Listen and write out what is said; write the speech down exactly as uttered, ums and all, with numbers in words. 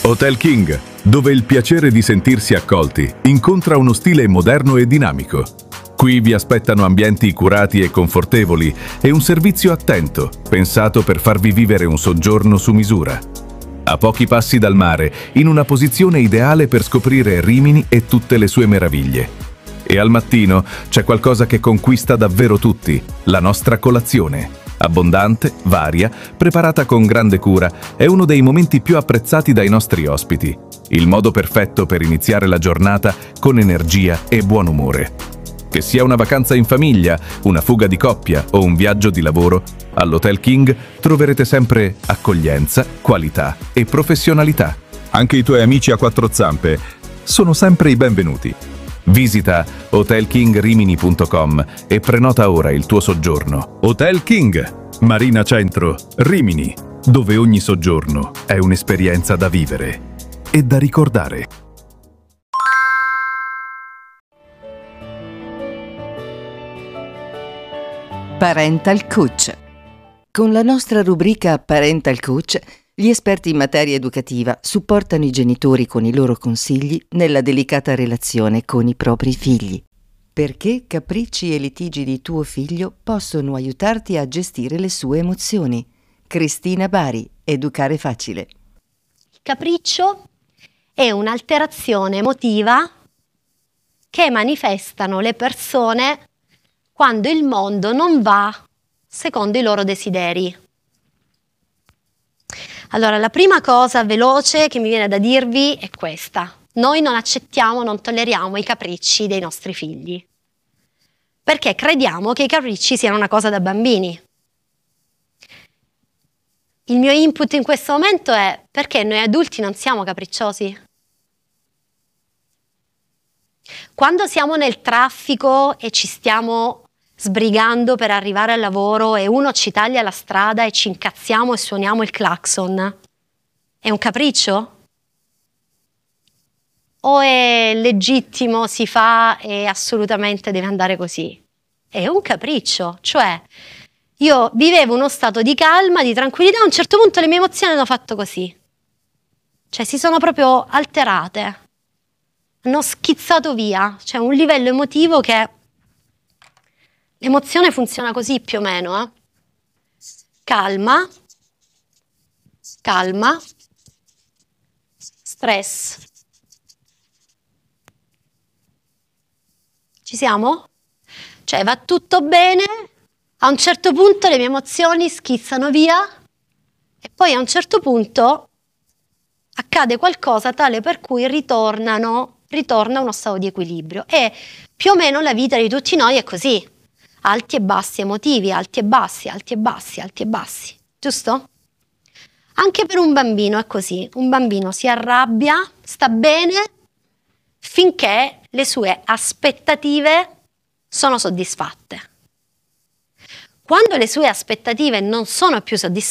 Hotel King, dove il piacere di sentirsi accolti incontra uno stile moderno e dinamico. Qui vi aspettano ambienti curati e confortevoli e un servizio attento, pensato per farvi vivere un soggiorno su misura. A pochi passi dal mare, in una posizione ideale per scoprire Rimini e tutte le sue meraviglie. E al mattino c'è qualcosa che conquista davvero tutti, la nostra colazione. Abbondante, varia, preparata con grande cura, è uno dei momenti più apprezzati dai nostri ospiti. Il modo perfetto per iniziare la giornata con energia e buon umore. Che sia una vacanza in famiglia, una fuga di coppia o un viaggio di lavoro, all'Hotel King troverete sempre accoglienza, qualità e professionalità. Anche i tuoi amici a quattro zampe sono sempre i benvenuti. Visita hotel king rimini punto com e prenota ora il tuo soggiorno. Hotel King, Marina Centro, Rimini, dove ogni soggiorno è un'esperienza da vivere e da ricordare. Parental Coach. Con la nostra rubrica Parental Coach, gli esperti in materia educativa supportano i genitori con i loro consigli nella delicata relazione con i propri figli, perché capricci e litigi di tuo figlio possono aiutarti a gestire le sue emozioni. Cristina Bari, Educare Facile. Il capriccio è un'alterazione emotiva che manifestano le persone quando il mondo non va secondo i loro desideri. Allora, la prima cosa veloce che mi viene da dirvi è questa. Noi non accettiamo, non tolleriamo i capricci dei nostri figli, perché crediamo che i capricci siano una cosa da bambini. Il mio input in questo momento è: perché noi adulti non siamo capricciosi? Quando siamo nel traffico e ci stiamo sbrigando per arrivare al lavoro e uno ci taglia la strada e ci incazziamo e suoniamo il clacson, è un capriccio? O è legittimo, si fa e assolutamente deve andare così? È un capriccio, cioè io vivevo uno stato di calma, di tranquillità, a un certo punto le mie emozioni hanno fatto così, cioè si sono proprio alterate, hanno schizzato via, cioè un livello emotivo che l'emozione funziona così più o meno, eh? Calma, calma, stress. Ci siamo? Cioè va tutto bene, a un certo punto le mie emozioni schizzano via e poi a un certo punto accade qualcosa tale per cui ritornano, ritorna uno stato di equilibrio. E più o meno la vita di tutti noi è così. Alti e bassi emotivi, alti e bassi, alti e bassi, alti e bassi, giusto? Anche per un bambino è così, un bambino si arrabbia, sta bene, finché le sue aspettative sono soddisfatte. Quando le sue aspettative non sono più soddisfatte,